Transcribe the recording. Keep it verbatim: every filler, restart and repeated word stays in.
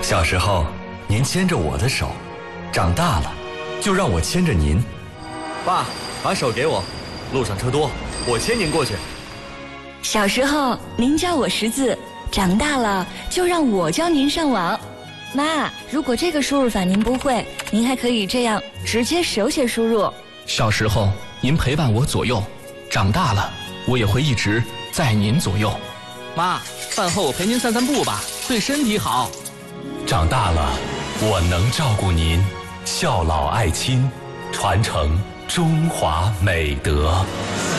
小时候，您牵着我的手，长大了，就让我牵着您。爸，把手给我，路上车多，我牵您过去。 小时候，您教我识字，长大了，就让我教您上网。妈，如果这个输入法您不会，您还可以这样直接手写输入。 小时候，您陪伴我左右，长大了，我也会一直在您左右。 妈，饭后我陪您散散步吧，对身体好。 长大了，我能照顾您，孝老爱亲，传承中华美德。